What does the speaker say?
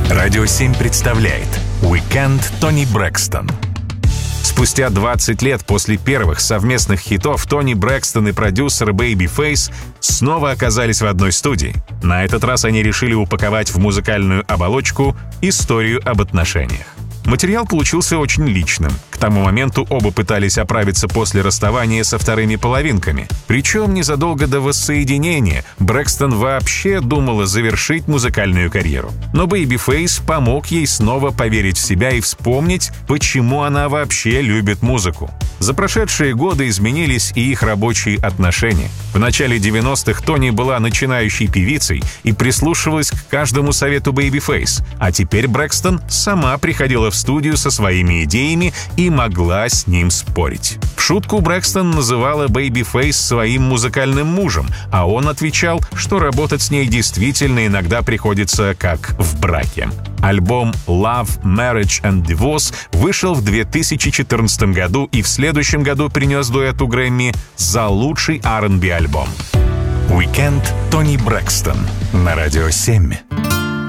Радио 7 представляет «Уикенд Тони Брэкстон». Спустя 20 лет после первых совместных хитов Тони Брэкстон и продюсер Бэйбифейс снова оказались в одной студии. На этот раз они решили упаковать в музыкальную оболочку историю об отношениях. Материал получился очень личным. К тому моменту оба пытались оправиться после расставания со вторыми половинками. Причем незадолго до воссоединения Брэкстон вообще думала завершить музыкальную карьеру. Но Бэйбифейс помог ей снова поверить в себя и вспомнить, почему она вообще любит музыку. За прошедшие годы изменились и их рабочие отношения. В начале 90-х Тони была начинающей певицей и прислушивалась к каждому совету Бэйбифейс, а теперь Брэкстон сама приходила в студию со своими идеями и могла с ним спорить. В шутку Брэкстон называла Бэйбифейс своим музыкальным мужем, а он отвечал, что работать с ней действительно иногда приходится как в браке. Альбом Love, Marriage and Divorce вышел в 2014 году и в следующем году принес дуэту Грэмми за лучший R&B альбом. «Уикенд Тони Брэкстон» на Радио 7.